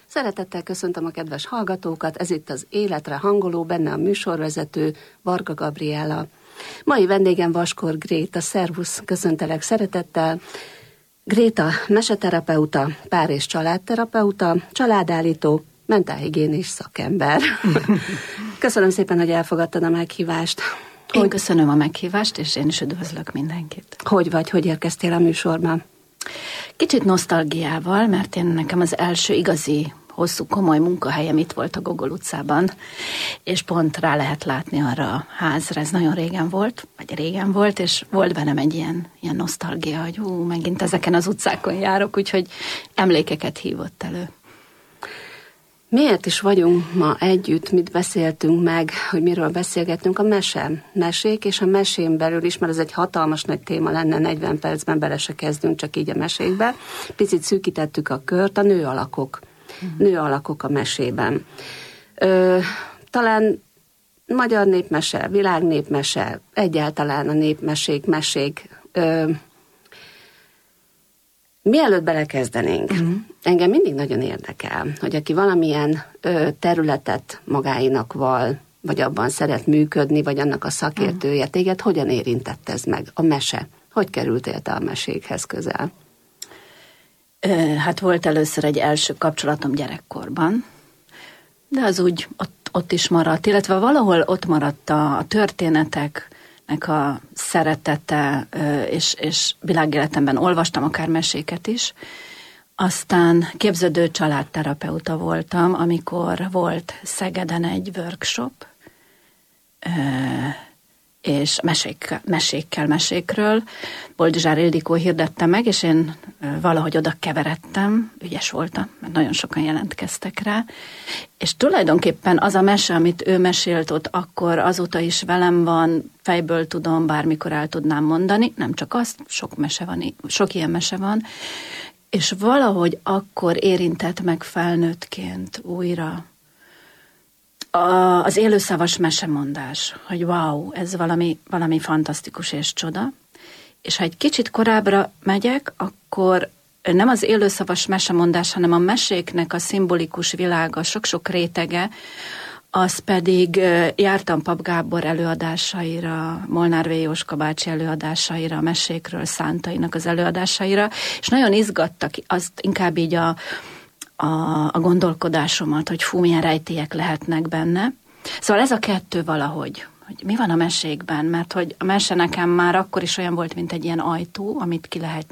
Szeretettel köszöntöm a kedves hallgatókat, ez itt az Életre hangoló, benne a műsorvezető Varga Gabriella. Mai vendégem Vaskor Gréta, szervusz, köszöntelek szeretettel. Gréta meseterapeuta, pár- és családterapeuta, családállító, mentálhigiénés szakember. Köszönöm szépen, hogy elfogadtad a meghívást. Én köszönöm a meghívást, és én is üdvözlök mindenkit. Hogy vagy, hogy érkeztél a műsorban? Kicsit nosztalgiával, mert nekem az első igazi, hosszú, komoly munkahelyem itt volt a Gogol utcában, és pont rá lehet látni arra a házra, ez nagyon régen volt, és volt bennem egy ilyen nosztalgia, hogy megint ezeken az utcákon járok, úgyhogy emlékeket hívott elő. Miért is vagyunk ma együtt, mit beszéltünk meg, hogy miről beszélgetünk? A mesék, és a mesén belül is, mert ez egy hatalmas nagy téma lenne, 40 percben bele se kezdünk, csak így a mesékbe. Picit szűkítettük a kört, a nőalakok. Nőalakok a mesében. Talán magyar népmese, világnépmese, egyáltalán a mesék. Mielőtt belekezdenénk, engem mindig nagyon érdekel, hogy aki valamilyen területet magáinak val, vagy abban szeret működni, vagy annak a szakértője, téged hogyan érintett ez meg? A mese. Hogy kerültél te a mesékhez közel? Hát volt először egy első kapcsolatom gyerekkorban, de az úgy ott is maradt, illetve valahol ott maradt a történeteknek a szeretete, és világéletemben olvastam akár meséket is. Aztán képződő családterapeuta voltam, amikor volt Szegeden egy workshop, és mesékről. Boldizsár Ildikó hirdette meg, és én valahogy oda keveredtem, ügyes voltam, mert nagyon sokan jelentkeztek rá, és tulajdonképpen az a mese, amit ő mesélt ott akkor, azóta is velem van, fejből tudom, bármikor el tudnám mondani, nem csak azt, sok ilyen mese van, és valahogy akkor érintett meg felnőttként újra az élőszavas mesemondás, hogy wow, ez valami fantasztikus és csoda. És ha egy kicsit korábbra megyek, akkor nem az élőszavas mesemondás, hanem a meséknek a szimbolikus világa, sok-sok rétege, az pedig jártam Pap Gábor előadásaira, Molnár V. Jóska bácsi előadásaira, a mesékről, Szántainak az előadásaira, és nagyon izgattak, azt inkább így a gondolkodásomat, hogy milyen rejtélyek lehetnek benne. Szóval ez a kettő valahogy, hogy mi van a mesékben, mert hogy a mese nekem már akkor is olyan volt, mint egy ilyen ajtó, amit ki lehet